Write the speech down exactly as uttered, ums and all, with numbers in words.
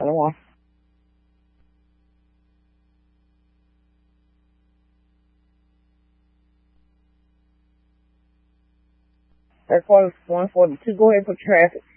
Shalom. That's for one forty-two. Go ahead for traffic.